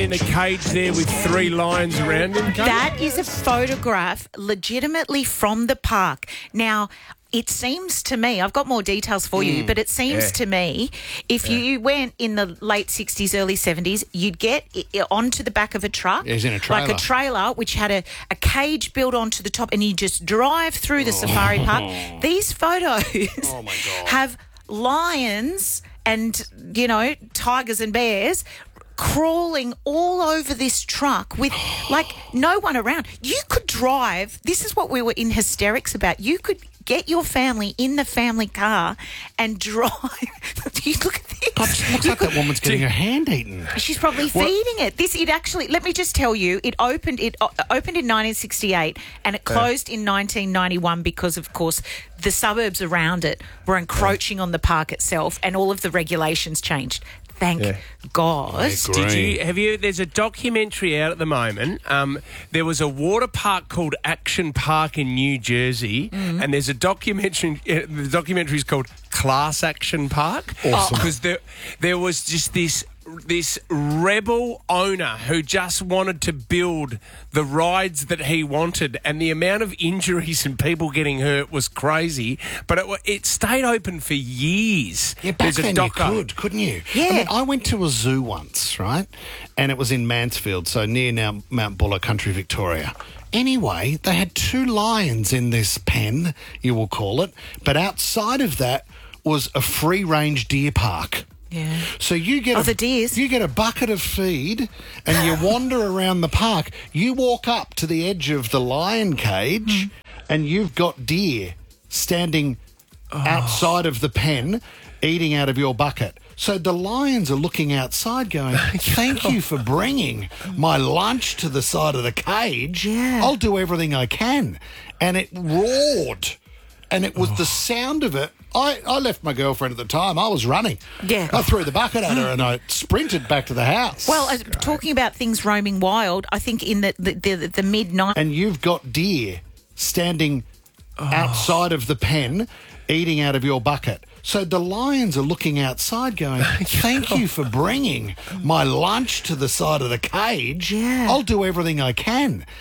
in a cage there with 3 lions around him? Kate? That is a photograph legitimately from the park. Now, it seems to me, I've got more details for you, but it seems to me if you went in the late 60s, early 70s, you'd get onto the back of a truck. He's in a trailer. Like a trailer, which had a cage built onto the top, and you just drive through the safari park. These photos have lions and, tigers and bears crawling all over this truck with, no one around. You could drive. This is what we were in hysterics about. You could get your family in the family car and drive. You look at this. God, looks like that woman's getting her hand eaten. She's probably feeding it. Let me just tell you, it opened in 1968 and it closed in 1991 because, of course, the suburbs around it were encroaching on the park itself and all of the regulations changed. Thank God. There's a documentary out at the moment. There was a water park called Action Park in New Jersey, and there's a documentary. The documentary is called Class Action Park. Awesome. Because there was just this rebel owner who just wanted to build the rides that he wanted, and the amount of injuries and people getting hurt was crazy, but it stayed open for years. Yeah, back then you couldn't you? Yeah. I went to a zoo once, right? And it was in Mansfield, so near now Mount Buller, country Victoria. Anyway, they had 2 lions in this pen, you will call it, but outside of that was a free-range deer park. Yeah. So you get the deers. You get a bucket of feed and you wander around the park. You walk up to the edge of the lion cage and you've got deer standing outside of the pen eating out of your bucket. So the lions are looking outside going, thank you for bringing my lunch to the side of the cage. Yeah. I'll do everything I can. And it roared. And it was the sound of it. I left my girlfriend at the time. I was running. Yeah. I threw the bucket at her and I sprinted back to the house. Well, talking about things roaming wild, I think in the mid-90s... And you've got deer standing outside of the pen eating out of your bucket. So the lions are looking outside going, thank you for bringing my lunch to the side of the cage. Yeah. I'll do everything I can.